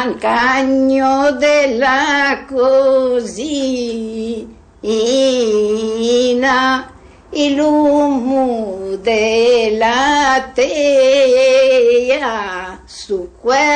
caño de la cocina y el humo de la tea, su cuerpo